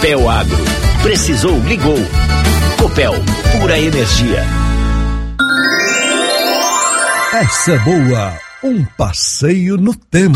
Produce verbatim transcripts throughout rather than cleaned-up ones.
Copel Agro. Precisou, ligou. Copel, pura energia. Essa é boa, um passeio no tempo.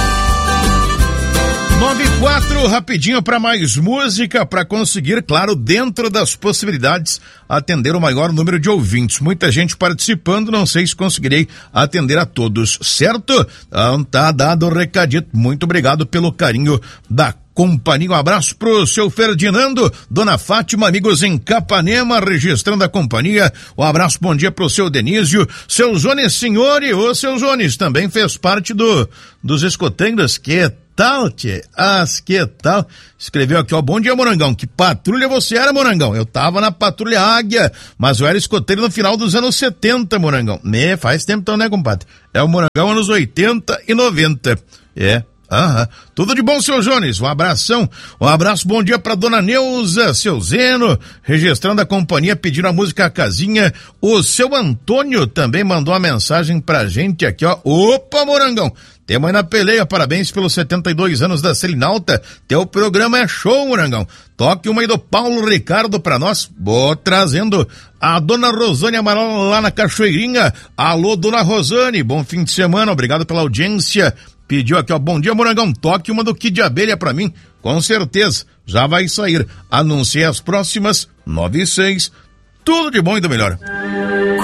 nove e quatro, rapidinho para mais música, para conseguir, claro, dentro das possibilidades, atender o maior número de ouvintes. Muita gente participando, não sei se conseguirei atender a todos, certo? Então tá dado o recadito. Muito obrigado pelo carinho da companhia. Um abraço pro seu Ferdinando, dona Fátima, amigos em Capanema, registrando a companhia. Um abraço, bom dia pro seu Denísio, seu Jones Senhori, ô seu Jones, também fez parte do dos escoteiros, que tal, tchê? As que tal? Escreveu aqui, ó, bom dia, Morangão, que patrulha você era, Morangão? Eu tava na patrulha Águia, mas eu era escoteiro no final dos anos setenta, Morangão. Me, faz tempo então, né, compadre? É o Morangão anos oitenta e noventa. É. Aham, tudo de bom, seu Jones, um abração, um abraço, bom dia pra dona Neuza, seu Zeno, registrando a companhia, pedindo a música A Casinha. O seu Antônio também mandou uma mensagem pra gente aqui, ó, opa, Morangão, temos aí na peleia, parabéns pelos setenta e dois anos da Selinalta, teu programa é show, Morangão, toque uma aí do Paulo Ricardo pra nós, vou trazendo a dona Rosane Amaral lá na Cachoeirinha. Alô, dona Rosane, bom fim de semana, obrigado pela audiência. Pediu aqui, ó, bom dia, Morangão, toque uma do Kid de Abelha pra mim, com certeza, já vai sair. Anunciei as próximas, nove e seis, tudo de bom e do melhor.